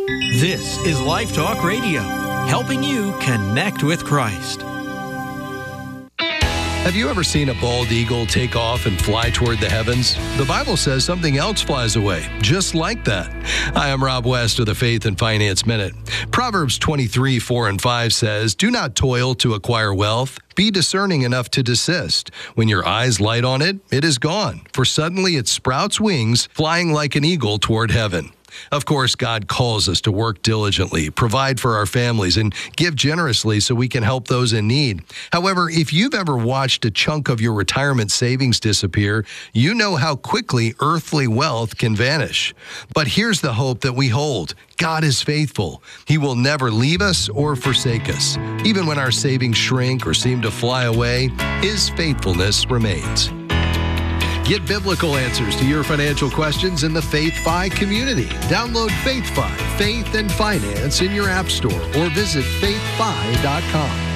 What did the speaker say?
This is Life Talk Radio, helping you connect with Christ. Have you ever seen a bald eagle take off and fly toward the heavens? The Bible says something else flies away, just like that. Hi, I'm Rob West of the Faith and Finance Minute. Proverbs 23:4-5 says, "Do not toil to acquire wealth. Be discerning enough to desist. When your eyes light on it, it is gone, for suddenly it sprouts wings, flying like an eagle toward heaven." Of course, God calls us to work diligently, provide for our families, and give generously so we can help those in need. However, if you've ever watched a chunk of your retirement savings disappear, you know how quickly earthly wealth can vanish. But here's the hope that we hold. God is faithful. He will never leave us or forsake us. Even when our savings shrink or seem to fly away, His faithfulness remains. Get biblical answers to your financial questions in the Faith-Fi community. Download Faith-Fi, Faith and Finance in your app store or visit faithfi.com.